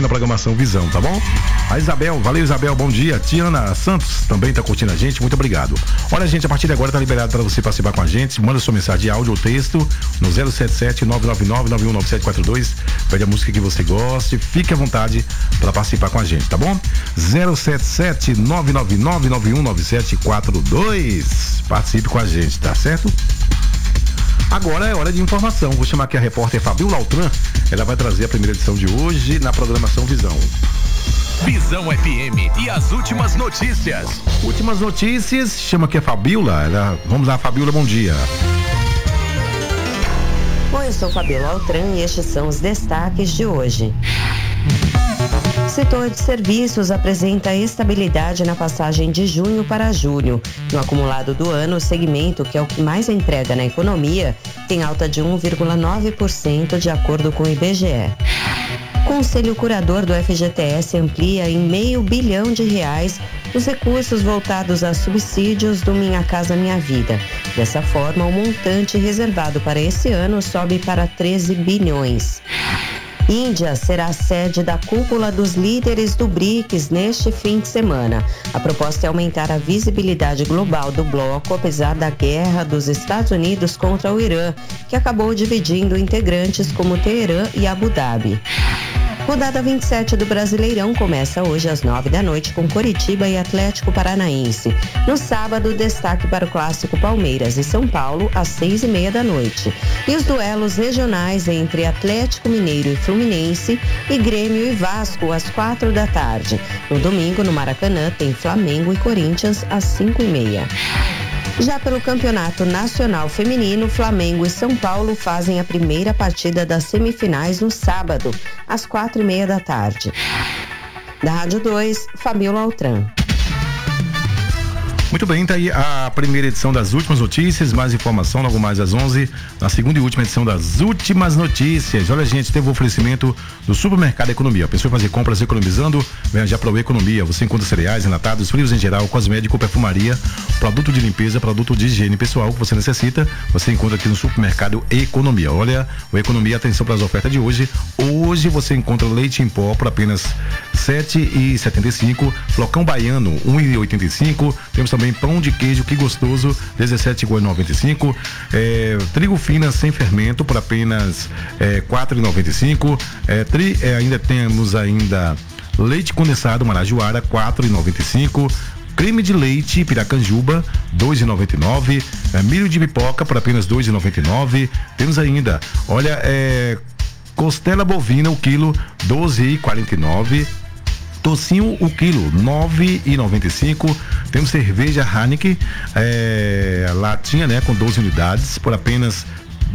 na programação Visão, tá bom? A Isabel, valeu Isabel, bom dia. Tiana Santos também tá curtindo a gente, muito obrigado. Olha, gente, a partir de agora tá liberado para você participar com a gente. Manda sua mensagem de áudio ou texto no 077-999-919742. Pede a música que você goste, fique à vontade para participar com a gente, tá bom? 077-999-919742. Participe com a gente, tá certo? Agora é hora de informação. Vou chamar aqui a repórter Fabiola Altran. Ela vai trazer a primeira edição de hoje na programação Visão. Visão FM e as últimas notícias. Últimas notícias, chama aqui a Fabiola. Vamos lá, Fabiola, bom dia. Oi, eu sou Fabiola Altran e estes são os destaques de hoje. O setor de serviços apresenta estabilidade na passagem de junho para julho. No acumulado do ano, o segmento, que é o que mais entrega na economia, tem alta de 1,9% de acordo com o IBGE. O Conselho Curador do FGTS amplia em R$500 bilhão os recursos voltados a subsídios do Minha Casa Minha Vida. Dessa forma, o montante reservado para esse ano sobe para 13 bilhões. Índia será a sede da cúpula dos líderes do BRICS neste fim de semana. A proposta é aumentar a visibilidade global do bloco, apesar da guerra dos Estados Unidos contra o Irã, que acabou dividindo integrantes como Teherã e Abu Dhabi. Rodada 27 do Brasileirão começa hoje às 21h com Coritiba e Atlético Paranaense. No sábado, destaque para o clássico Palmeiras e São Paulo às 6h30. E os duelos regionais entre Atlético Mineiro e Fluminense e Grêmio e Vasco às 4h. No domingo, no Maracanã, tem Flamengo e Corinthians às 5h30. Já pelo Campeonato Nacional Feminino, Flamengo e São Paulo fazem a primeira partida das semifinais no sábado, às 4h30. Da Rádio 2, Fabiola Altran. Muito bem, tá aí a primeira edição das últimas notícias, mais informação logo mais às 11, na segunda e última edição das últimas notícias. Olha, gente, teve o oferecimento do Supermercado Economia. Pensou em fazer compras economizando? Venha já para o Economia. Você encontra cereais, enlatados, frios em geral, cosmético, perfumaria, produto de limpeza, produto de higiene pessoal que você necessita. Você encontra aqui no Supermercado Economia. Olha, o Economia, atenção para as ofertas de hoje. Hoje você encontra leite em pó por apenas R$7,75, flocão baiano R$1,85, temos também pão de queijo, que gostoso, R$17,95, trigo fina sem fermento por apenas R$4,95, ainda temos leite condensado Marajoara, R$4,95, creme de leite Piracanjuba, R$2,99, milho de pipoca por apenas R$2,99, temos ainda, olha, costela bovina, o quilo, R$12,49, tocinho, o quilo, R$9,95. Temos cerveja Heineken, latinha, né, com 12 unidades, por apenas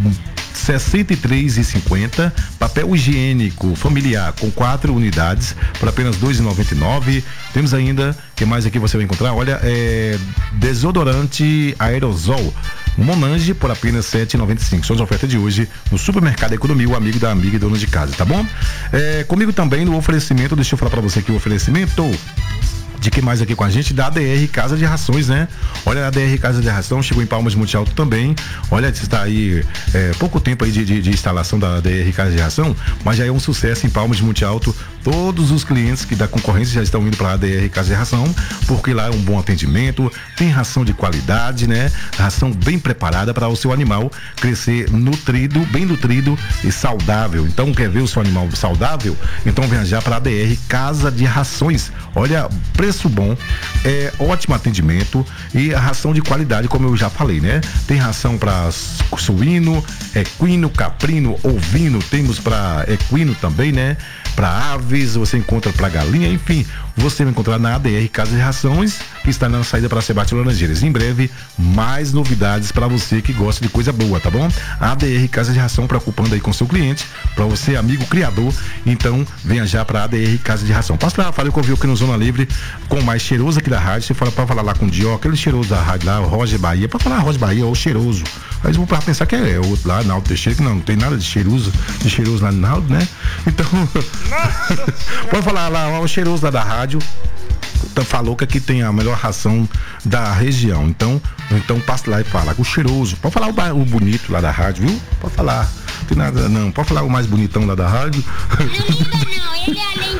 R$63,50. Papel higiênico familiar com 4 unidades por apenas R$2,99. Temos ainda, o que mais aqui você vai encontrar? Olha, desodorante aerosol Monange por apenas R$7,95. São as ofertas de hoje no Supermercado Economia, o amigo da amiga e dona de casa, tá bom? Comigo também no oferecimento, deixa eu falar pra você aqui o oferecimento de que mais aqui com a gente, da ADR Casa de Rações, né? Olha, a ADR Casa de Ração chegou em Palmas de Monte Alto também. Olha, está aí pouco tempo aí de instalação da ADR Casa de Ração, mas já é um sucesso em Palmas de Monte Alto. Todos os clientes que da concorrência já estão indo para a ADR Casa de Ração, porque lá é um bom atendimento, tem ração de qualidade, né? Ração bem preparada para o seu animal crescer nutrido, bem nutrido e saudável. Então, quer ver o seu animal saudável? Então, venha já para a ADR Casa de Rações. Olha, preço bom, ótimo atendimento e a ração de qualidade, como eu já falei, né? Tem ração para suíno, equino, caprino, ovino, temos para equino também, né? Para aves, você encontra para galinha, enfim, você vai encontrar na ADR Casa de Rações, que está na saída para Sebate Laranjeiras. Em breve, mais novidades para você que gosta de coisa boa, tá bom? A ADR Casa de Ração preocupando aí com seu cliente, para você, amigo criador, então venha já para a ADR Casa de Ração. Passa lá, falei que eu vi aqui no Zona Livre, com o mais cheiroso aqui da rádio, você fala para falar lá com o Dio, aquele cheiroso da rádio lá, o Roger Bahia, para falar Roger Bahia, o cheiroso. Aí eu vou pensar que é outro lá, Naldo Teixeira, que não tem nada de cheiroso lá no Naldo, né? Então, pode falar lá, o cheiroso lá da rádio, falou que aqui tem a melhor ração da região. Então passa lá e fala com o cheiroso. Pode falar o bonito lá da rádio, viu? Pode falar. Não tem nada, não. Pode falar o mais bonitão lá da rádio. Não liga não, ele é além